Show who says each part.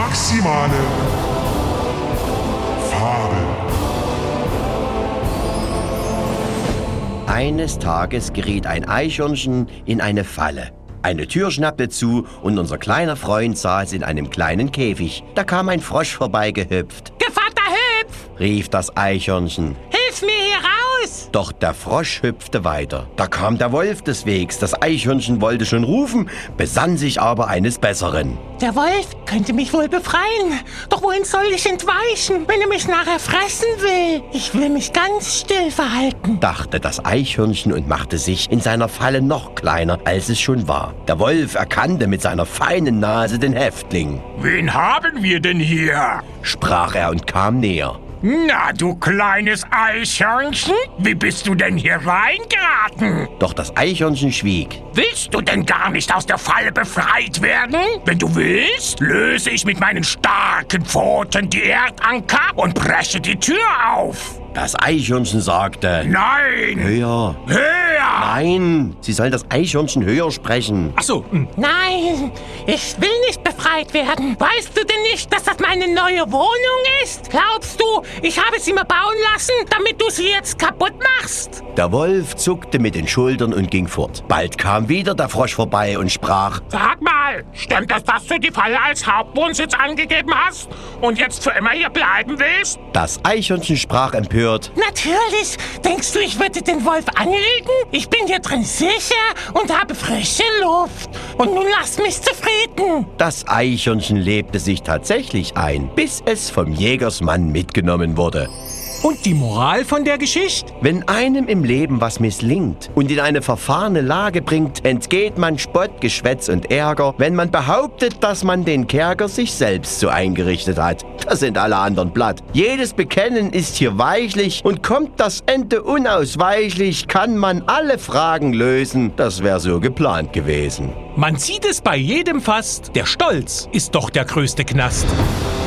Speaker 1: maximale Fabel.
Speaker 2: Eines Tages geriet ein Eichhörnchen in eine Falle. Eine Tür schnappte zu und unser kleiner Freund saß in einem kleinen Käfig. Da kam ein Frosch vorbeigehüpft.
Speaker 3: Gevatter Hüpf!
Speaker 2: Rief das Eichhörnchen.
Speaker 3: Hilf mir hier raus!
Speaker 2: Doch der Frosch hüpfte weiter. Da kam der Wolf des Wegs. Das Eichhörnchen wollte schon rufen, besann sich aber eines Besseren.
Speaker 3: Der Wolf könnte mich wohl befreien. Doch wohin soll ich entweichen, wenn er mich nachher fressen will? Ich will mich ganz still verhalten,
Speaker 2: Dachte das Eichhörnchen und machte sich in seiner Falle noch kleiner, als es schon war. Der Wolf erkannte mit seiner feinen Nase den Häftling.
Speaker 4: Wen haben wir denn hier?
Speaker 2: Sprach er und kam näher.
Speaker 4: Na, du kleines Eichhörnchen, wie bist du denn hier reingeraten?
Speaker 2: Doch das Eichhörnchen schwieg.
Speaker 4: Willst du denn gar nicht aus der Falle befreit werden? Wenn du willst, löse ich mit meinen starken Pfoten die Erdanker und breche die Tür auf.
Speaker 2: Das Eichhörnchen sagte:
Speaker 4: Nein!
Speaker 2: Höher.
Speaker 4: Höher!
Speaker 2: Nein, Sie sollen das Eichhörnchen höher sprechen.
Speaker 4: Ach so,
Speaker 3: Nein, ich will nicht befreit werden. Weißt du denn nicht, dass das meine neue Wohnung ist? Glaubst du, ich habe sie mir bauen lassen, damit du sie jetzt kaputt machst?
Speaker 2: Der Wolf zuckte mit den Schultern und ging fort. Bald kam wieder der Frosch vorbei und sprach:
Speaker 4: Sag mal, stimmt es, dass du die Falle als Hauptwohnsitz angegeben hast und jetzt für immer hier bleiben willst?
Speaker 2: Das Eichhörnchen sprach empört:
Speaker 3: Natürlich. Denkst du, ich würde den Wolf anlügen? Ich bin hier drin sicher und habe frische Luft. Und nun lass mich zufrieden.
Speaker 2: Das Eichhörnchen lebte sich tatsächlich ein, bis es vom Jägersmann mitgenommen wurde.
Speaker 5: Und die Moral von der Geschichte?
Speaker 2: Wenn einem im Leben was misslingt und in eine verfahrene Lage bringt, entgeht man Spott, Geschwätz und Ärger, wenn man behauptet, dass man den Kerker sich selbst so eingerichtet hat. Da sind alle anderen platt. Jedes Bekennen ist hier weichlich und kommt das Ende unausweichlich, kann man alle Fragen lösen. Das wäre so geplant gewesen.
Speaker 5: Man sieht es bei jedem fast, der Stolz ist doch der größte Knast.